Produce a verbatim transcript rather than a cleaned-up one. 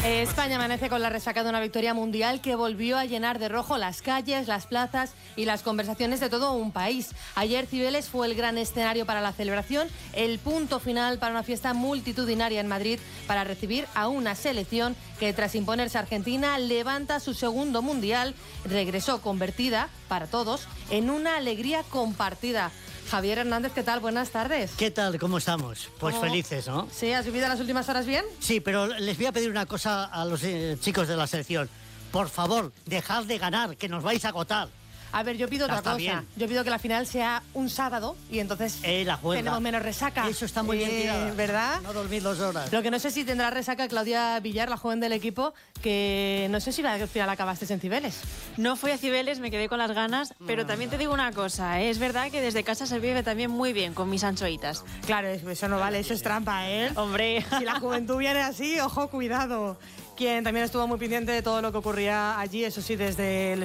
España amanece con la resaca de una victoria mundial que volvió a llenar de rojo las calles, las plazas y las conversaciones de todo un país. Ayer Cibeles fue el gran escenario para la celebración, el punto final para una fiesta multitudinaria en Madrid para recibir a una selección que tras imponerse a Argentina levanta su segundo mundial, regresó convertida para todos en una alegría compartida. Javier Hernández, ¿qué tal? Buenas tardes. ¿Qué tal? ¿Cómo estamos? Pues ¿Cómo? Felices, ¿no? Sí, ¿has vivido las últimas horas bien? Sí, pero les voy a pedir una cosa a los eh, chicos de la selección. Por favor, dejad de ganar, que nos vais a agotar. A ver, yo pido otra Está cosa. bien. Yo pido que la final sea un sábado y entonces Eh, la juega. tenemos menos resaca. Eso está muy bien Eh, tirado. ¿Verdad? No dormir dos horas. Lo que no sé si tendrá resaca Claudia Villar, la joven del equipo, que no sé si al final acabaste en Cibeles. No fui a Cibeles, me quedé con las ganas, pero también te digo una cosa, ¿eh? Es verdad que desde casa se vive también muy bien con mis anchoitas. Claro, eso no vale, eso es trampa, ¿eh? Hombre. Si la juventud viene así, ojo, cuidado. Quien también estuvo muy pendiente de todo lo que ocurría allí, eso sí, desde el